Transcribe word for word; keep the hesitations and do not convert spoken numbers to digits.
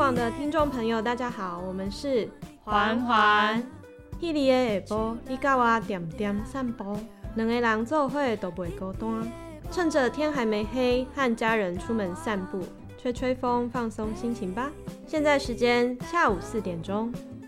广的听众朋友，大家好，我们是环环。 迄日的下晡，你甲我点点散步，两个人做伙都袂孤单。趁着天还没黑，和家人出门散步，吹吹风，放松心情吧。现在时间下午四点钟。